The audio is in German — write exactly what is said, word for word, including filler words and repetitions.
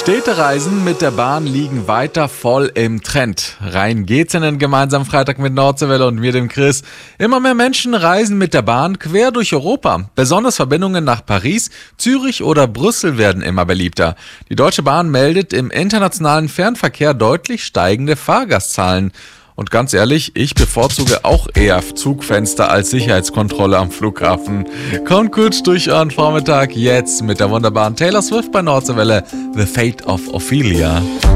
Städtereisen mit der Bahn liegen weiter voll im Trend. Rein geht's in den gemeinsamen Freitag mit Nordseewelle und mir, dem Chris. Immer mehr Menschen reisen mit der Bahn quer durch Europa. Besonders Verbindungen nach Paris, Zürich oder Brüssel werden immer beliebter. Die Deutsche Bahn meldet im internationalen Fernverkehr deutlich steigende Fahrgastzahlen. Und ganz ehrlich, ich bevorzuge auch eher Zugfenster als Sicherheitskontrolle am Flughafen. Kommt gut durch euren Vormittag jetzt mit der wunderbaren Taylor Swift bei Nordseewelle, The Fate of Ophelia.